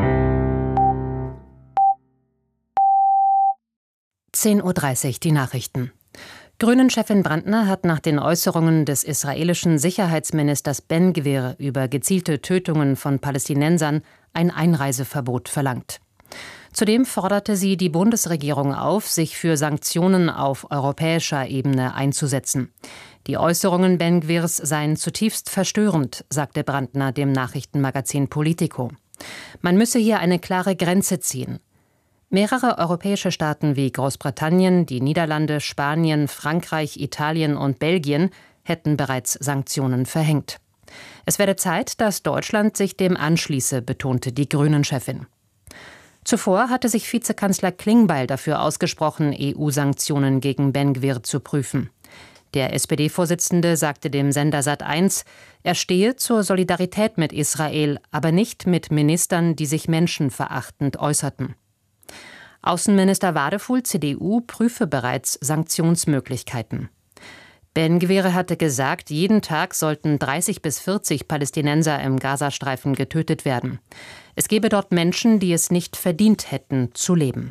zehn Uhr dreißig, die Nachrichten. Grünen-Chefin Brandner hat nach den Äußerungen des israelischen Sicherheitsministers Ben-Gvir über gezielte Tötungen von Palästinensern ein Einreiseverbot verlangt. Zudem forderte sie die Bundesregierung auf, sich für Sanktionen auf europäischer Ebene einzusetzen. Die Äußerungen Ben-Gvirs seien zutiefst verstörend, sagte Brandner dem Nachrichtenmagazin Politico. Man müsse hier eine klare Grenze ziehen. Mehrere europäische Staaten wie Großbritannien, die Niederlande, Spanien, Frankreich, Italien und Belgien hätten bereits Sanktionen verhängt. Es werde Zeit, dass Deutschland sich dem anschließe, betonte die Grünen-Chefin. Zuvor hatte sich Vizekanzler Klingbeil dafür ausgesprochen, E U-Sanktionen gegen Ben-Gvir zu prüfen. Der S P D-Vorsitzende sagte dem Sender Sat eins, er stehe zur Solidarität mit Israel, aber nicht mit Ministern, die sich menschenverachtend äußerten. Außenminister Wadefuhl, C D U, prüfe bereits Sanktionsmöglichkeiten. Ben-Gvir hatte gesagt, jeden Tag sollten dreißig bis vierzig Palästinenser im Gazastreifen getötet werden. Es gebe dort Menschen, die es nicht verdient hätten, zu leben.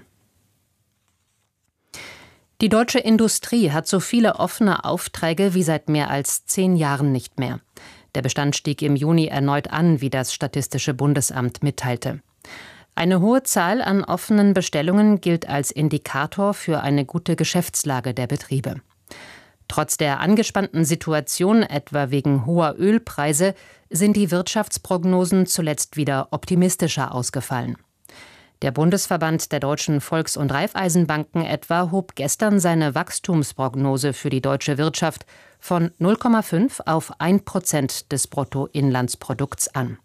Die deutsche Industrie hat so viele offene Aufträge wie seit mehr als zehn Jahren nicht mehr. Der Bestand stieg im Juni erneut an, wie das Statistische Bundesamt mitteilte. Eine hohe Zahl an offenen Bestellungen gilt als Indikator für eine gute Geschäftslage der Betriebe. Trotz der angespannten Situation, etwa wegen hoher Ölpreise, sind die Wirtschaftsprognosen zuletzt wieder optimistischer ausgefallen. Der Bundesverband der deutschen Volks- und Raiffeisenbanken etwa hob gestern seine Wachstumsprognose für die deutsche Wirtschaft von null Komma fünf auf ein Prozent des Bruttoinlandsprodukts an.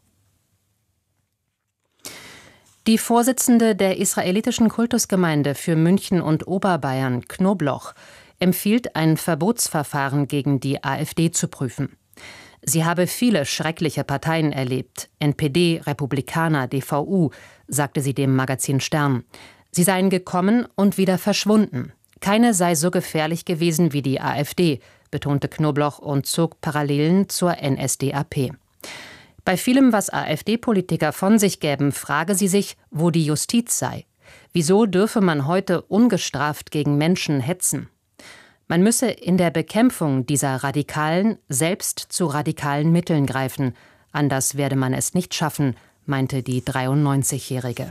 Die Vorsitzende der israelitischen Kultusgemeinde für München und Oberbayern, Knobloch, empfiehlt, ein Verbotsverfahren gegen die AfD zu prüfen. Sie habe viele schreckliche Parteien erlebt, N P D, Republikaner, D V U, sagte sie dem Magazin Stern. Sie seien gekommen und wieder verschwunden. Keine sei so gefährlich gewesen wie die AfD, betonte Knobloch und zog Parallelen zur N S D A P. Bei vielem, was AfD-Politiker von sich gäben, frage sie sich, wo die Justiz sei. Wieso dürfe man heute ungestraft gegen Menschen hetzen? Man müsse in der Bekämpfung dieser Radikalen selbst zu radikalen Mitteln greifen. Anders werde man es nicht schaffen, meinte die dreiundneunzigjährige.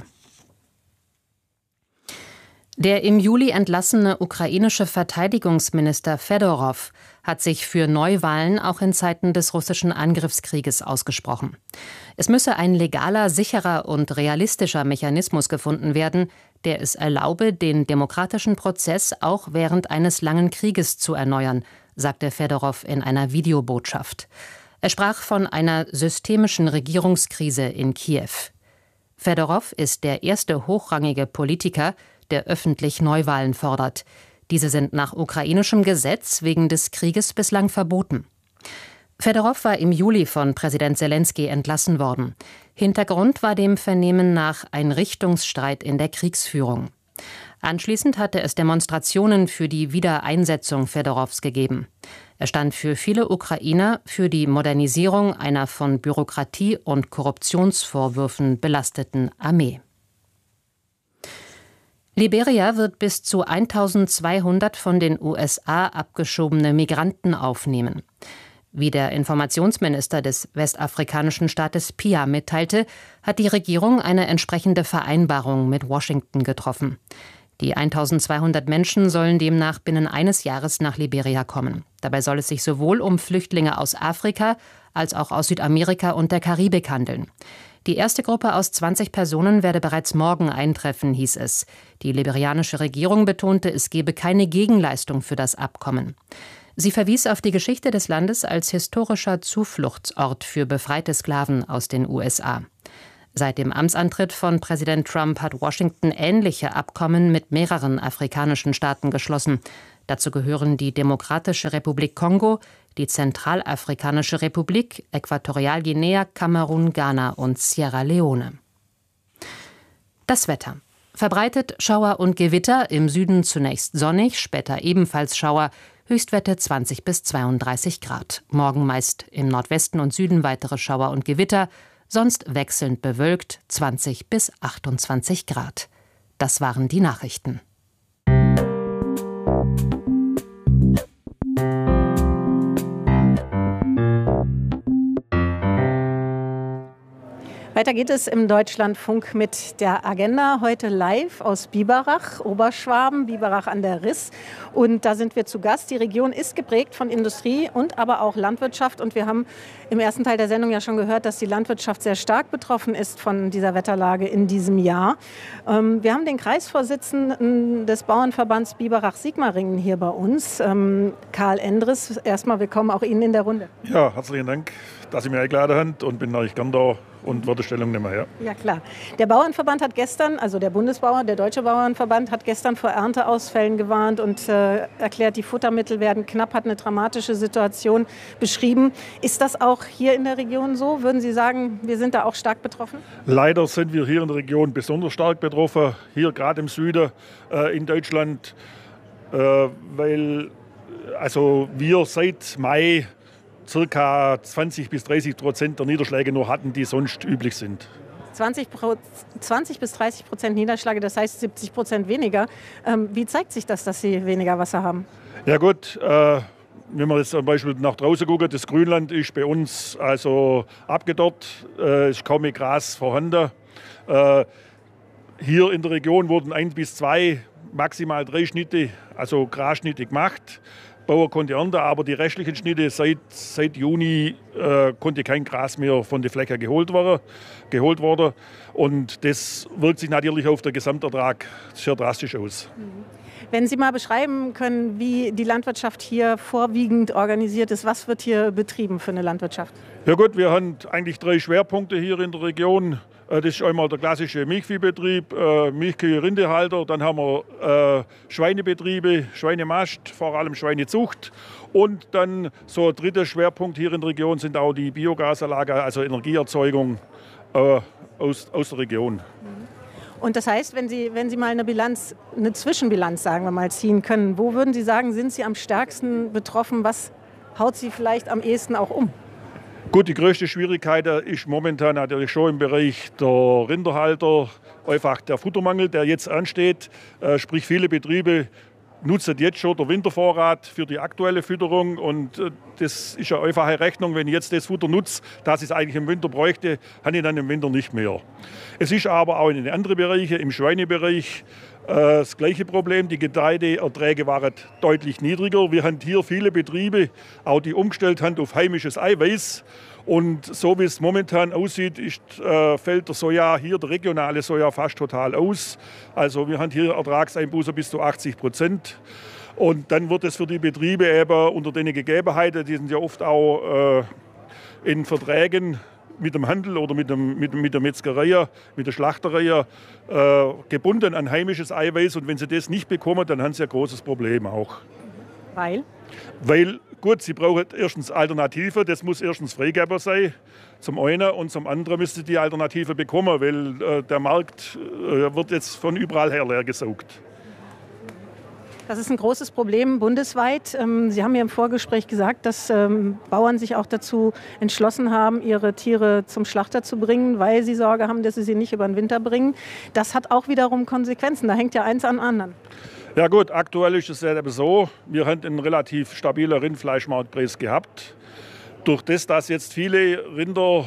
Der im Juli entlassene ukrainische Verteidigungsminister Fedorov hat sich für Neuwahlen auch in Zeiten des russischen Angriffskrieges ausgesprochen. Es müsse ein legaler, sicherer und realistischer Mechanismus gefunden werden, der es erlaube, den demokratischen Prozess auch während eines langen Krieges zu erneuern, sagte Fedorov in einer Videobotschaft. Er sprach von einer systemischen Regierungskrise in Kiew. Fedorov ist der erste hochrangige Politiker, der öffentlich Neuwahlen fordert. Diese sind nach ukrainischem Gesetz wegen des Krieges bislang verboten. Fedorov war im Juli von Präsident Selenskyj entlassen worden. Hintergrund war dem Vernehmen nach ein Richtungsstreit in der Kriegsführung. Anschließend hatte es Demonstrationen für die Wiedereinsetzung Fedorovs gegeben. Er stand für viele Ukrainer für die Modernisierung einer von Bürokratie und Korruptionsvorwürfen belasteten Armee. Liberia wird bis zu eintausendzweihundert von den U S A abgeschobene Migranten aufnehmen. Wie der Informationsminister des westafrikanischen Staates Pia mitteilte, hat die Regierung eine entsprechende Vereinbarung mit Washington getroffen. Die eintausendzweihundert Menschen sollen demnach binnen eines Jahres nach Liberia kommen. Dabei soll es sich sowohl um Flüchtlinge aus Afrika als auch aus Südamerika und der Karibik handeln. Die erste Gruppe aus zwanzig Personen werde bereits morgen eintreffen, hieß es. Die liberianische Regierung betonte, es gebe keine Gegenleistung für das Abkommen. Sie verwies auf die Geschichte des Landes als historischer Zufluchtsort für befreite Sklaven aus den U S A. Seit dem Amtsantritt von Präsident Trump hat Washington ähnliche Abkommen mit mehreren afrikanischen Staaten geschlossen. Dazu gehören die Demokratische Republik Kongo, die Zentralafrikanische Republik, Äquatorialguinea, Kamerun, Ghana und Sierra Leone. Das Wetter. Verbreitet Schauer und Gewitter, im Süden zunächst sonnig, später ebenfalls Schauer, Höchstwerte zwanzig bis zweiunddreißig Grad. Morgen meist im Nordwesten und Süden weitere Schauer und Gewitter, sonst wechselnd bewölkt zwanzig bis achtundzwanzig Grad. Das waren die Nachrichten. Weiter geht es im Deutschlandfunk mit der Agenda. Heute live aus Biberach, Oberschwaben, Biberach an der Riss. Und da sind wir zu Gast. Die Region ist geprägt von Industrie und aber auch Landwirtschaft. Und wir haben im ersten Teil der Sendung ja schon gehört, dass die Landwirtschaft sehr stark betroffen ist von dieser Wetterlage in diesem Jahr. Ähm, wir haben den Kreisvorsitzenden des Bauernverbands Biberach-Sigmaringen hier bei uns, ähm, Karl Endres. Erstmal willkommen auch Ihnen in der Runde. Ja, herzlichen Dank, dass Sie mich eingeladen haben und bin euch gern da und würde Stellung nehmen, ja. Ja, klar. Der Bauernverband hat gestern, also der Bundesbauer, der Deutsche Bauernverband hat gestern vor Ernteausfällen gewarnt und äh, erklärt, die Futtermittel werden knapp, hat eine dramatische Situation beschrieben. Ist das auch hier in der Region so? Würden Sie sagen, wir sind da auch stark betroffen? Leider sind wir hier in der Region besonders stark betroffen, hier gerade im Süden äh, in Deutschland, äh, weil also wir seit Mai circa zwanzig bis dreißig Prozent der Niederschläge nur hatten, die sonst üblich sind. zwanzig bis dreißig Prozent Niederschläge, das heißt siebzig Prozent weniger. Ähm, wie zeigt sich das, dass Sie weniger Wasser haben? Ja gut, äh, wenn wir jetzt zum Beispiel nach draußen gucken, das Grünland ist bei uns also abgedorrt, äh, ist kaum mehr Gras vorhanden. Äh, hier in der Region wurden ein bis zwei, maximal drei Schnitte, also Grasschnitte gemacht. Bauer konnte ernten, aber die restlichen Schnitte seit, seit Juni äh, konnte kein Gras mehr von den Flächen geholt werden, geholt worden. Und das wirkt sich natürlich auf den Gesamtertrag sehr drastisch aus. Wenn Sie mal beschreiben können, wie die Landwirtschaft hier vorwiegend organisiert ist, was wird hier betrieben für eine Landwirtschaft? Ja gut, wir haben eigentlich drei Schwerpunkte hier in der Region. Das ist einmal der klassische Milchviehbetrieb, äh, Milchkühe, Rindehalter. Dann haben wir äh, Schweinebetriebe, Schweinemast, vor allem Schweinezucht. Und dann so ein dritter Schwerpunkt hier in der Region sind auch die Biogasanlagen, also Energieerzeugung äh, aus, aus der Region. Und das heißt, wenn Sie, wenn Sie mal eine Bilanz, eine Zwischenbilanz, sagen wir mal, ziehen können, wo würden Sie sagen, sind Sie am stärksten betroffen? Was haut Sie vielleicht am ehesten auch um? Gut, die größte Schwierigkeit ist momentan natürlich schon im Bereich der Rinderhalter, einfach der Futtermangel, der jetzt ansteht. Äh, sprich, viele Betriebe nutzen jetzt schon den Wintervorrat für die aktuelle Fütterung. Und äh, das ist eine einfache Rechnung. Wenn ich jetzt das Futter nutze, das ich es eigentlich im Winter bräuchte, habe ich dann im Winter nicht mehr. Es ist aber auch in den anderen Bereichen, im Schweinebereich, das gleiche Problem. Die Getreideerträge waren deutlich niedriger. Wir haben hier viele Betriebe, auch die umgestellt haben auf heimisches Eiweiß. Und so wie es momentan aussieht, ist, äh, fällt der Soja hier, der regionale Soja, fast total aus. Also wir haben hier Ertragseinbuße bis zu achtzig Prozent. Und dann wird es für die Betriebe eben unter den Gegebenheiten, die sind ja oft auch äh, in Verträgen mit dem Handel oder mit, dem, mit, mit der Metzgerei, mit der Schlachterei äh, gebunden an heimisches Eiweiß. Und wenn sie das nicht bekommen, dann haben sie ein großes Problem auch. Weil? Weil, gut, sie brauchen erstens Alternative, das muss erstens freigeber sein, zum einen. Und zum anderen müssen sie die Alternative bekommen, weil äh, der Markt äh, wird jetzt von überall her leer gesaugt. Das ist ein großes Problem bundesweit. Sie haben mir im Vorgespräch gesagt, dass Bauern sich auch dazu entschlossen haben, ihre Tiere zum Schlachter zu bringen, weil sie Sorge haben, dass sie sie nicht über den Winter bringen. Das hat auch wiederum Konsequenzen. Da hängt ja eins an anderen. Ja gut, aktuell ist es ja so, wir haben einen relativ stabilen Rindfleischmarktpreis gehabt. Durch das, dass jetzt viele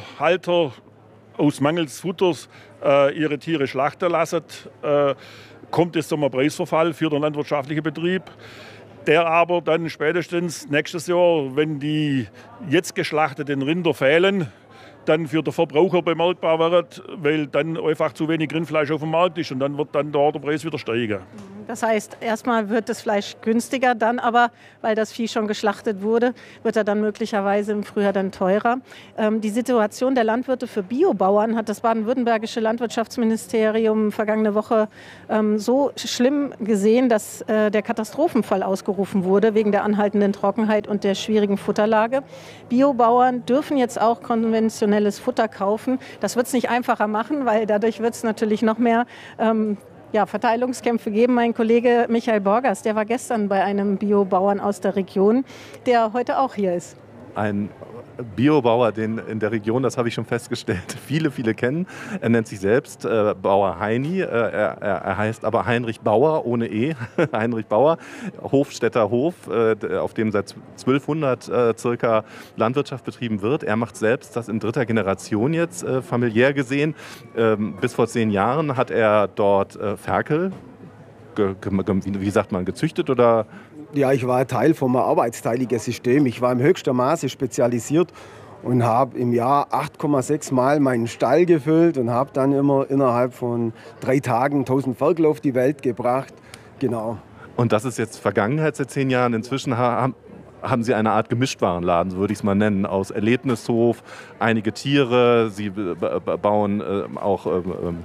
Rinderhalter aus Mangels Futters äh, ihre Tiere schlachten lassen, äh, kommt es zum Preisverfall für den landwirtschaftlichen Betrieb. Der aber dann spätestens nächstes Jahr, wenn die jetzt geschlachteten Rinder fehlen, dann für den Verbraucher bemerkbar wird, weil dann einfach zu wenig Rindfleisch auf dem Markt ist und dann wird dann der Preis wieder steigen. Das heißt, erstmal wird das Fleisch günstiger, dann aber, weil das Vieh schon geschlachtet wurde, wird er dann möglicherweise im Frühjahr dann teurer. Ähm, die Situation der Landwirte für Biobauern hat das baden-württembergische Landwirtschaftsministerium vergangene Woche ähm, so schlimm gesehen, dass äh, der Katastrophenfall ausgerufen wurde wegen der anhaltenden Trockenheit und der schwierigen Futterlage. Biobauern dürfen jetzt auch konventionelles Futter kaufen. Das wird es nicht einfacher machen, weil dadurch wird es natürlich noch mehr ähm, Ja, Verteilungskämpfe geben. Mein Kollege Michael Borgers, der war gestern bei einem Biobauern aus der Region, der heute auch hier ist. Ein Biobauer, den in der Region, das habe ich schon festgestellt, viele, viele kennen. Er nennt sich selbst äh, Bauer Heini. Äh, er, er heißt aber Heinrich Bauer ohne E. Heinrich Bauer, Hofstädter Hof, äh, auf dem seit zwölfhundert äh, circa Landwirtschaft betrieben wird. Er macht selbst das in dritter Generation jetzt, äh, familiär gesehen. Ähm, bis vor zehn Jahren hat er dort äh, Ferkel, ge, ge, ge, wie sagt man, gezüchtet oder? Ja, ich war Teil vom arbeitsteiligen System. Ich war im höchsten Maße spezialisiert und habe im Jahr acht Komma sechs Mal meinen Stall gefüllt und habe dann immer innerhalb von drei Tagen tausend Ferkel auf die Welt gebracht. Genau. Und das ist jetzt Vergangenheit seit zehn Jahren. Inzwischen haben, haben Sie eine Art Gemischtwarenladen, so würde ich es mal nennen, aus Erlebnishof, einige Tiere. Sie bauen äh, auch äh,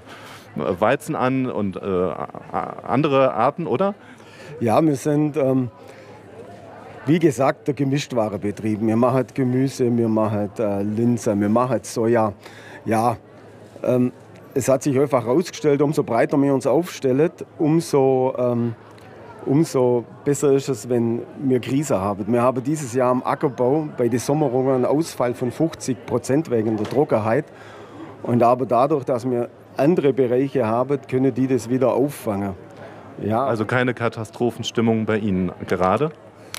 Weizen an und äh, andere Arten, oder? Ja, wir sind, ähm, wie gesagt, der Gemischtwarenbetrieb. Wir machen Gemüse, wir machen äh, Linsen, wir machen Soja. Ja, ähm, es hat sich einfach herausgestellt, umso breiter wir uns aufstellen, umso, ähm, umso besser ist es, wenn wir Krise haben. Wir haben dieses Jahr im Ackerbau bei den Sommerungen einen Ausfall von fünfzig Prozent wegen der Trockenheit. Und aber dadurch, dass wir andere Bereiche haben, können die das wieder auffangen. Ja. Also keine Katastrophenstimmung bei Ihnen gerade?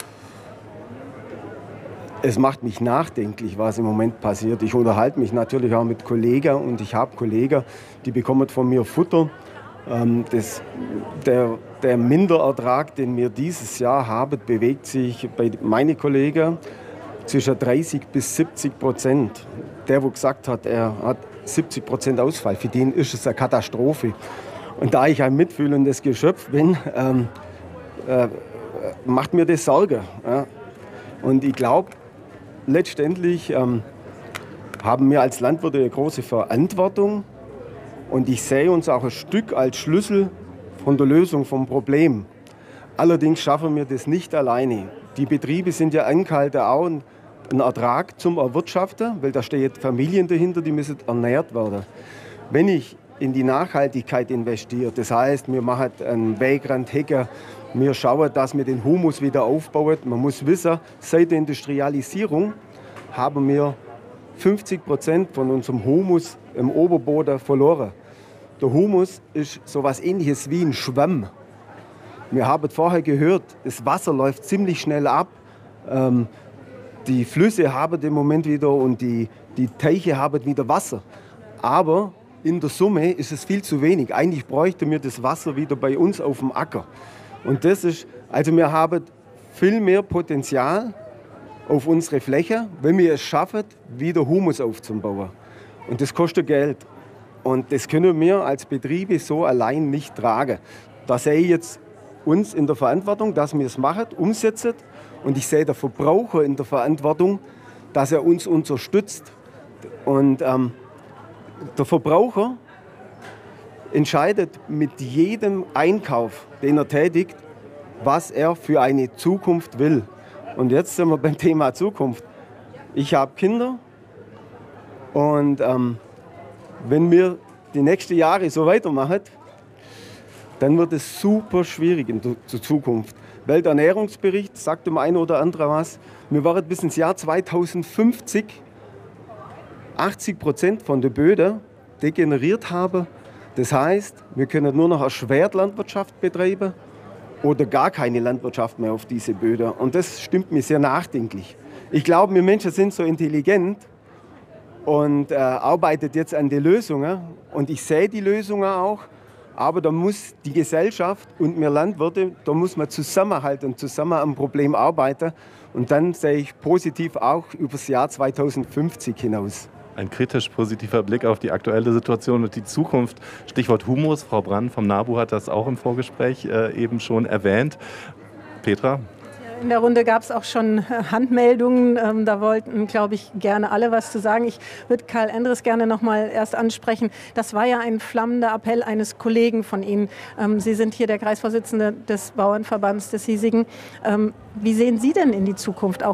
Es macht mich nachdenklich, was im Moment passiert. Ich unterhalte mich natürlich auch mit Kollegen und ich habe Kollegen, die bekommen von mir Futter. Ähm, das, der, der Minderertrag, den wir dieses Jahr haben, bewegt sich bei meinen Kollegen zwischen dreißig bis siebzig Prozent. Der, der gesagt hat, er hat siebzig Prozent Ausfall, für den ist es eine Katastrophe. Und da ich ein mitfühlendes Geschöpf bin, ähm, äh, macht mir das Sorge. Ja. Und ich glaube, letztendlich ähm, haben wir als Landwirte eine große Verantwortung. Und ich sehe uns auch ein Stück als Schlüssel von der Lösung vom Problem. Allerdings schaffen wir das nicht alleine. Die Betriebe sind ja angehalten, auch einen Ertrag zum Erwirtschaften, weil da stehen Familien dahinter, die müssen ernährt werden. Wenn ich in die Nachhaltigkeit investiert. Das heißt, wir machen einen Wegrand, Hecke, wir schauen, dass wir den Humus wieder aufbauen. Man muss wissen, seit der Industrialisierung haben wir fünfzig Prozent von unserem Humus im Oberboden verloren. Der Humus ist so etwas Ähnliches wie ein Schwamm. Wir haben vorher gehört, das Wasser läuft ziemlich schnell ab. Ähm, die Flüsse haben im Moment wieder und die, die Teiche haben wieder Wasser. Aber in der Summe ist es viel zu wenig. Eigentlich bräuchten wir das Wasser wieder bei uns auf dem Acker. Und das ist, also wir haben viel mehr Potenzial auf unsere Fläche, wenn wir es schaffen, wieder Humus aufzubauen. Und das kostet Geld. Und das können wir als Betriebe so allein nicht tragen. Da sehe ich jetzt uns in der Verantwortung, dass wir es machen, umsetzen. Und ich sehe den Verbraucher in der Verantwortung, dass er uns unterstützt. Und ähm, der Verbraucher entscheidet mit jedem Einkauf, den er tätigt, was er für eine Zukunft will. Und jetzt sind wir beim Thema Zukunft. Ich habe Kinder und ähm, wenn wir die nächsten Jahre so weitermachen, dann wird es super schwierig in der Zukunft. Welternährungsbericht sagt dem einen oder anderen was. Wir werden bis ins Jahr zweitausendfünfzig achtzig Prozent von den Böden degeneriert haben. Das heißt, wir können nur noch erschwert Landwirtschaft betreiben oder gar keine Landwirtschaft mehr auf diese Böden. Und das stimmt mir sehr nachdenklich. Ich glaube, wir Menschen sind so intelligent und äh, arbeiten jetzt an den Lösungen. Und ich sehe die Lösungen auch. Aber da muss die Gesellschaft und wir Landwirte, da muss man zusammenhalten und zusammen am Problem arbeiten. Und dann sehe ich positiv auch über das Jahr zweitausendfünfzig hinaus. Ein kritisch positiver Blick auf die aktuelle Situation und die Zukunft. Stichwort Humus. Frau Brann vom NABU hat das auch im Vorgespräch äh, eben schon erwähnt. Petra? In der Runde gab es auch schon Handmeldungen. Ähm, da wollten, glaube ich, gerne alle was zu sagen. Ich würde Karl Endres gerne noch mal erst ansprechen. Das war ja ein flammender Appell eines Kollegen von Ihnen. Ähm, Sie sind hier der Kreisvorsitzende des Bauernverbands des hiesigen. Ähm, wie sehen Sie denn in die Zukunft, auch